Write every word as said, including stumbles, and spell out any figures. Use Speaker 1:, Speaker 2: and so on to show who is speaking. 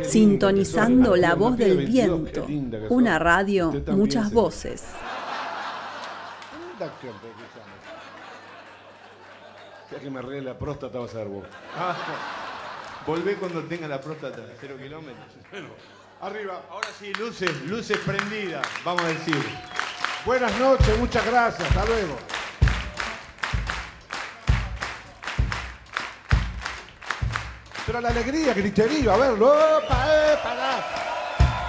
Speaker 1: Sintonizando la voz del viento. Una radio, muchas voces.
Speaker 2: Ya que me arregle la próstata vas a ver vos.
Speaker 3: Ah, volvé cuando tenga la próstata, cero kilómetros.
Speaker 2: Bueno, arriba.
Speaker 3: Ahora sí, luces, luces prendidas, vamos a decir.
Speaker 2: Buenas noches, muchas gracias, hasta luego. Pero la alegría, griterío, a verlo. ¡Opa, eh, pará!